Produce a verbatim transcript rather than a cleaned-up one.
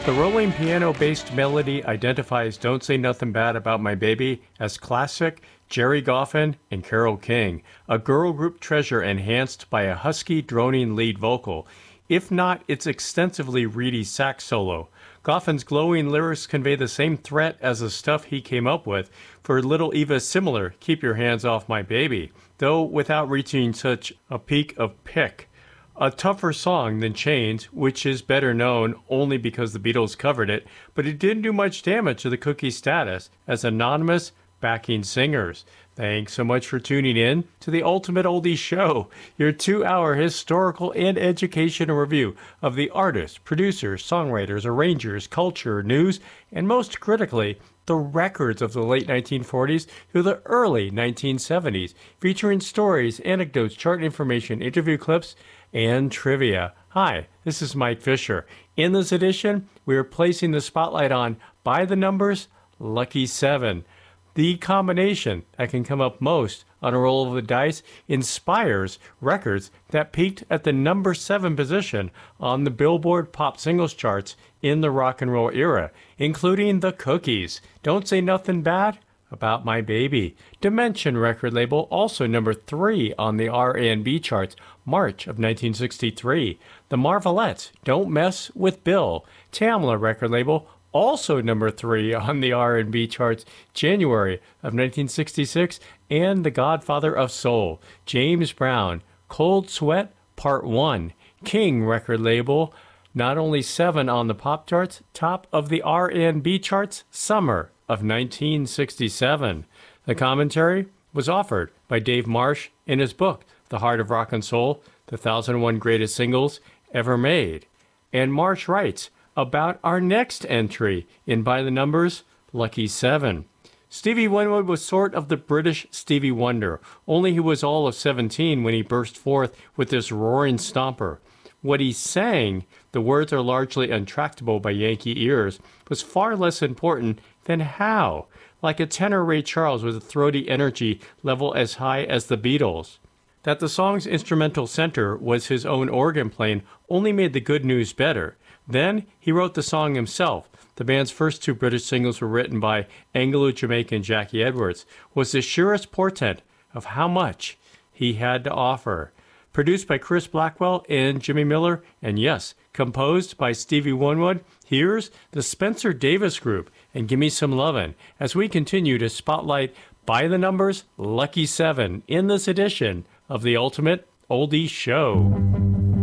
The rolling piano-based melody identifies Don't Say Nothing Bad About My Baby as classic Jerry Goffin and Carole King, a girl group treasure enhanced by a husky, droning lead vocal, if not its extensively reedy sax solo. Goffin's glowing lyrics convey the same threat as the stuff he came up with for Little Eva's similar Keep Your Hands Off My Baby, though without reaching such a peak of pick. A tougher song than Chains, which is better known only because the Beatles covered it, but it didn't do much damage to the Cookies' status as anonymous backing singers. Thanks so much for tuning in to the Ultimate Oldies Show, your two-hour historical and educational review of the artists, producers, songwriters, arrangers, culture, news, and most critically, the records of the late nineteen forties through the early nineteen seventies, featuring stories, anecdotes, chart information, interview clips, and trivia. Hi, this is Mike Fisher. In this edition, we are placing the spotlight on By the Numbers, Lucky Seven. The combination that can come up most on a roll of the dice inspires records that peaked at the number seven position on the Billboard Pop Singles charts in the rock and roll era, including the Cookies, Don't Say Nothing Bad About My Baby. Dimension record label, also number three on the R and B charts, March of nineteen sixty-three. The Marvelettes, Don't Mess with Bill. Tamla record label, also number three on the R and B charts, January of nineteen sixty-six. And The Godfather of Soul, James Brown, Cold Sweat Part one. King record label, not only seven on the pop charts, top of the R and B charts, summer of nineteen sixty-seven. The commentary was offered by Dave Marsh in his book, The Heart of Rock and Soul, The one thousand one Greatest Singles Ever Made. And Marsh writes about our next entry in By the Numbers, Lucky Seven. Stevie Winwood was sort of the British Stevie Wonder, only he was all of seventeen when he burst forth with this roaring stomper. What he sang, the words are largely untractable by Yankee ears, was far less important than how, like a tenor Ray Charles with a throaty energy level as high as the Beatles. That the song's instrumental center was his own organ playing only made the good news better. Then he wrote the song himself. The band's first two British singles were written by Anglo-Jamaican Jackie Edwards, was the surest portent of how much he had to offer. Produced by Chris Blackwell and Jimmy Miller, and yes, composed by Stevie Winwood, here's the Spencer Davis Group and Gimme Some Lovin' as we continue to spotlight By the Numbers, Lucky Seven in this edition of the Ultimate Oldies Show.